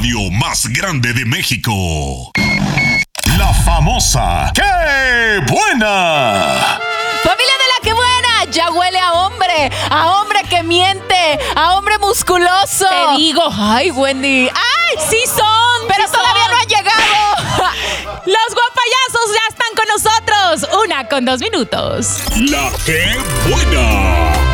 radio más grande de México. La famosa ¡Qué buena! Familia de la que buena, ya huele a hombre que miente, a hombre musculoso. Te digo. Ay, Wendy. ¡Ay, sí son! Pero sí todavía son. no han llegado. Los guapayazos ya están con nosotros. 1:02. La ¡Qué buena!